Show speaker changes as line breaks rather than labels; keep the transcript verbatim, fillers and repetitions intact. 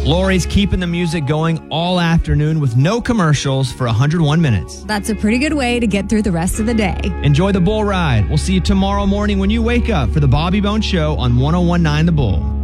Lori's keeping the music going all afternoon with no commercials for one hundred one minutes.
That's a pretty good way to get through the rest of the day.
Enjoy the bull ride. We'll see you tomorrow morning when you wake up for the Bobby Bones Show on one oh one point nine The Bull.